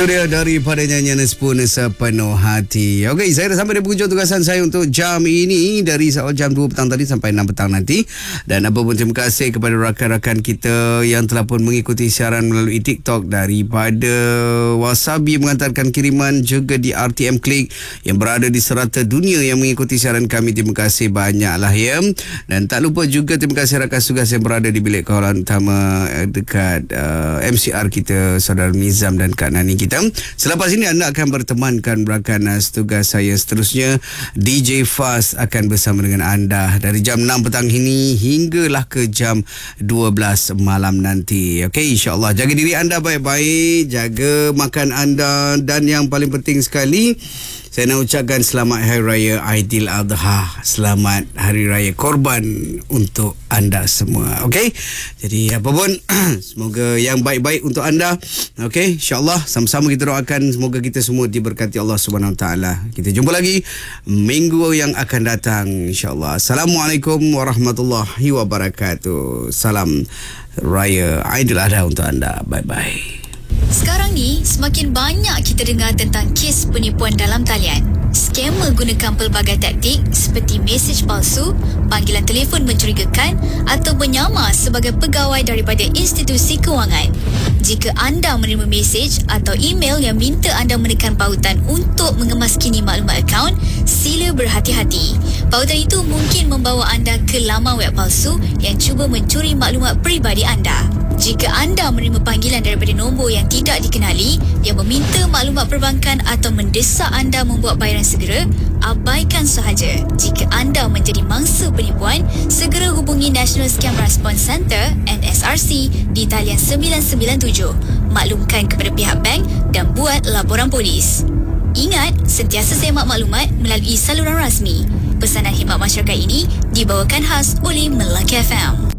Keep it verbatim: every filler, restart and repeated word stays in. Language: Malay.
Itu dia daripada nyanyian Spoon Sepenuh Hati. Okey, saya dah sampai di penghujung tugasan saya untuk jam ini, dari jam dua petang tadi sampai enam petang nanti. Dan apa pun terima kasih kepada rakan-rakan kita yang telah pun mengikuti siaran melalui TikTok, daripada Wasabi mengantarkan kiriman, juga di R T M Click yang berada di serata dunia yang mengikuti siaran kami. Terima kasih banyaklah ya. Dan tak lupa juga terima kasih rakan tugas yang berada di bilik kawalan utama dekat uh, M C R kita, Saudara Nizam dan Kak Nani kita. Selepas ini anda akan bertemankan rakan tugas saya seterusnya. D J Fast akan bersama dengan anda dari jam enam petang ini hinggalah ke jam dua belas malam nanti. Okey, insya-Allah jaga diri anda baik-baik, jaga makan anda, dan yang paling penting sekali, saya nak ucapkan selamat Hari Raya Aidiladha. Selamat Hari Raya Korban untuk anda semua. Okey? Jadi apa pun, semoga yang baik-baik untuk anda. Okey? InsyaAllah sama-sama kita doakan semoga kita semua diberkati Allah Subhanahu Wa Taala. Kita jumpa lagi minggu yang akan datang insyaAllah. Assalamualaikum warahmatullahi wabarakatuh. Salam Raya Aidiladha untuk anda. Bye-bye. Sekarang ni, semakin banyak kita dengar tentang kes penipuan dalam talian. Skamer gunakan pelbagai taktik seperti mesej palsu, panggilan telefon mencurigakan atau menyamar sebagai pegawai daripada institusi kewangan. Jika anda menerima mesej atau email yang minta anda menekan pautan untuk mengemaskini maklumat akaun, sila berhati-hati. Pautan itu mungkin membawa anda ke laman web palsu yang cuba mencuri maklumat peribadi anda. Jika anda menerima panggilan daripada nombor yang tidak dikenali yang meminta maklumat perbankan atau mendesak anda membuat bayaran segera, abaikan sahaja. Jika anda menjadi mangsa penipuan, segera hubungi National Scam Response Center N S R C di talian sembilan sembilan tujuh. Maklumkan kepada pihak bank dan buat laporan polis. Ingat, sentiasa semak maklumat melalui saluran rasmi. Pesanan khidmat masyarakat ini dibawakan khas oleh Melaka F M.